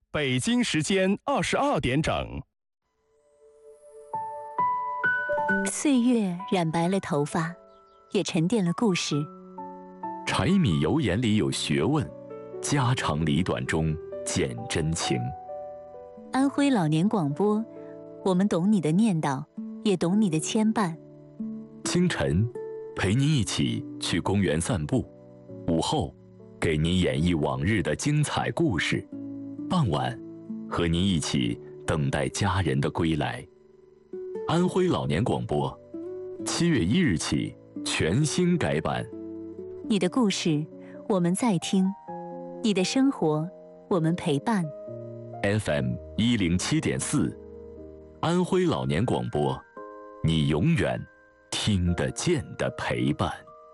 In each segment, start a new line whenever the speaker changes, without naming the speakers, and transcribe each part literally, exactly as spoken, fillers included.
北京时间二十二点整。
岁月染白了头发，也沉淀了故事。
柴米油盐里有学问，家长里短中见真情。
安徽老年广播，我们懂你的念叨，也懂你的牵绊。
清晨，陪您一起去公园散步；午后，给您演绎往日的精彩故事；傍晚，和您一起等待家人的归来。安徽老年广播，七月一日起全新改版。
你的故事，我们在听；你的生活，我们陪伴。
F M 一零七点四，安徽老年广播，你永远听得见的陪伴。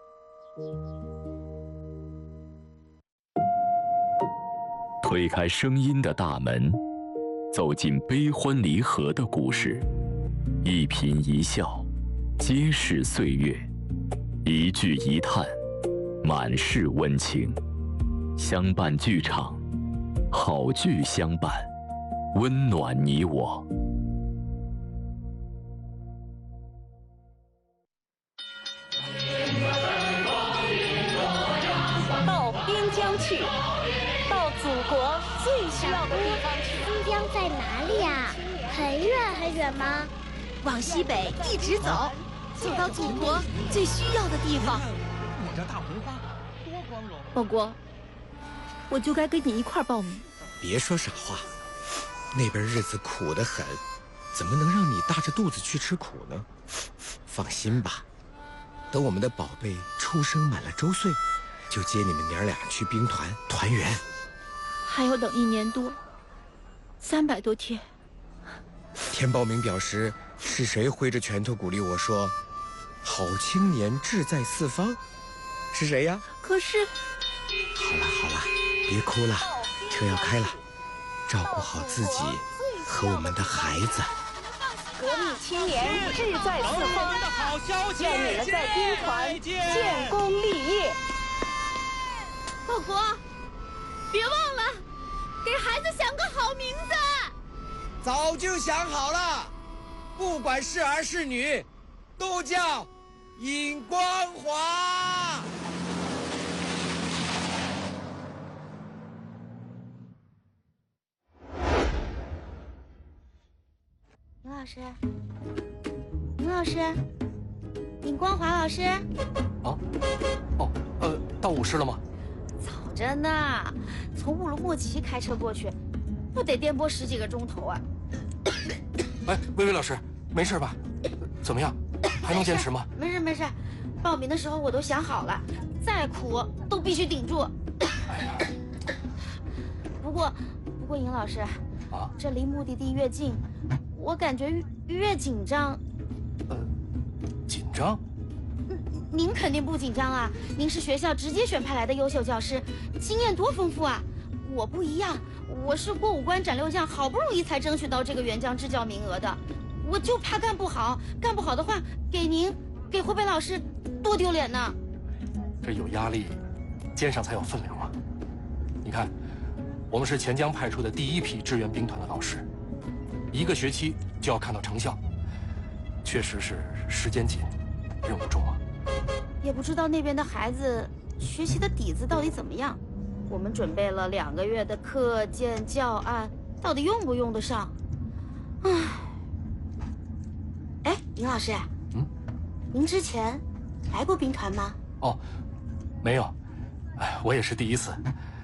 推开声音的大门，走进悲欢离合的故事，一颦一笑，皆是岁月；一句一叹，满是温情。相伴剧场，好剧相伴，温暖你我。
到边疆去，到祖国最需要的地方去。
边疆在哪里呀？很远很远吗？
往西北一直走，走到祖国最需要的地方。
你这大红花多光荣！
报国，我就该跟你一块报名。
别说傻话，那边日子苦得很，怎么能让你大着肚子去吃苦呢？放心吧，等我们的宝贝出生满了周岁，就接你们娘俩去兵团团圆。
还要等一年多，三百多天。
填报名表时，是谁挥着拳头鼓励我说：“好青年志在四方？”是谁呀？
可是，
好了好了，别哭了，车要开了，照顾好自己和我们的孩子。
革命青年志在四方，愿你们在兵团建功立业。
报国，别忘了给孩子想个好名字。
早就想好了，不管是儿是女，都叫尹光华。
尹老师，尹老师，尹光华老师。
啊，哦，呃，到舞狮了吗？
早着呢，从乌鲁木齐开车过去，不得颠簸十几个钟头啊。
哎，薇薇老师，没事吧？怎么样，还能坚持吗？
没事没事，报名的时候我都想好了，再苦都必须顶住。
哎呀，
不过，不过尹老师，
啊，
这离目的地越近，我感觉越越紧张。
呃，紧张？
您肯定不紧张啊！您是学校直接选派来的优秀教师，经验多丰富啊！我不一样，我是过五关斩六将，好不容易才争取到这个援疆支教名额的。我就怕干不好，干不好的话，给您、给湖北老师多丢脸呢。
这有压力，肩上才有分量嘛。你看，我们是钱江派出的第一批支援兵团的老师，一个学期就要看到成效，确实是时间紧，任务重啊。
也不知道那边的孩子学习的底子到底怎么样。我们准备了两个月的课件教案，到底用不用得上？唉，哎，尹老师，
嗯，
您之前来过兵团吗？
哦，没有，哎，我也是第一次。